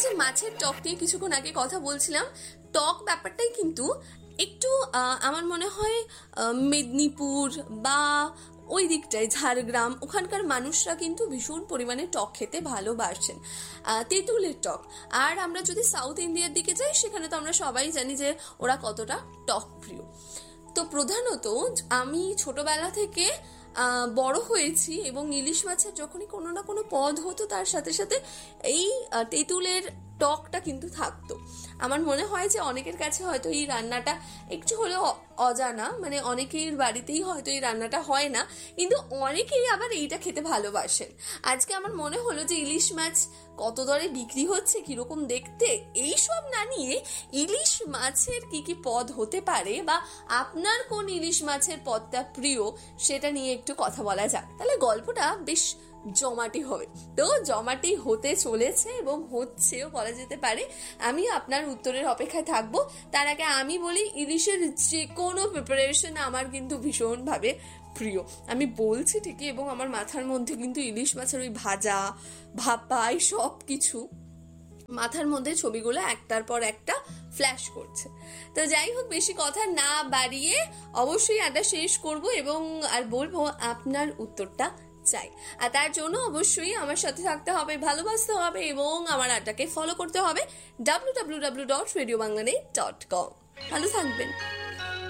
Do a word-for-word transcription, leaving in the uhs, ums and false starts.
যে মাছের টক নিয়ে কিছুক্ষণ আগে কথা বলছিলাম, টক ব্যাপারটাই কিন্তু একটু আমার মনে হয় মেদিনীপুর বা ওই দিকটায় ঝাড়গ্রাম ওখানকার মানুষরা কিন্তু ভীষণ পরিমাণে টক খেতে ভালোবাসেন, তেঁতুলের টক। আর আমরা যদি সাউথ ইন্ডিয়ার দিকে যাই সেখানে তো আমরা সবাই জানি যে ওরা কতটা টক প্রিয়। তো প্রধানত আমি ছোটবেলা থেকে বড় হয়েছি এবং ইলিশ মাছের যখনই কোনো না কোনো পদ হতো তার সাথে সাথে এই তেঁতুলের টকটা কিন্তু থাকতো। আমার মনে হয় যে অনেকের কাছে হয়তো এই রান্নাটা একটু হলেও অজানা, মানে অনেকের বাড়িতেই হয়তো এই রান্নাটা হয় না, কিন্তু অনেকেই আবার এইটা খেতে ভালোবাসেন। আজকে আমার মনে হলো যে ইলিশ মাছ কত দরে বিক্রি হচ্ছে, কিরকম দেখতে, এইসব না নিয়ে ইলিশ মাছের কি কি পদ হতে পারে বা আপনার কোন ইলিশ মাছের পদটা প্রিয় সেটা নিয়ে একটু কথা বলা যাক। তাহলে গল্পটা বেশ জমাটি হবে। তো জমাটি হতে চলেছে এবং হচ্ছেও বলা যেতে পারে। আমি আপনার উত্তরের অপেক্ষায় থাকবো। তার আগে আমি বলি, ইলিশের যে কোনো প্রিপারেশন আমার কিন্তু ভীষণভাবে প্রিয়। আমি বলছি ঠিকই, এবং আমার মাথার মধ্যে কিন্তু ইলিশ মাছের ওই ভাজা ভাপাই সব কিছু মাথার মধ্যে ছবিগুলো একটার পর একটা ফ্ল্যাশ করছে। তো যাই হোক, বেশি কথা না বাড়িয়ে অবশ্যই আড্ডা শেষ করব এবং আর বলবো আপনার উত্তরটা চাই। আর তার জন্য অবশ্যই আমার সাথে থাকতে হবে, ভালোবাসতে হবে এবং আমার আড্ডাকে ফলো করতে হবে W W W dot radio Bangla dot com. ভালো থাকবেন।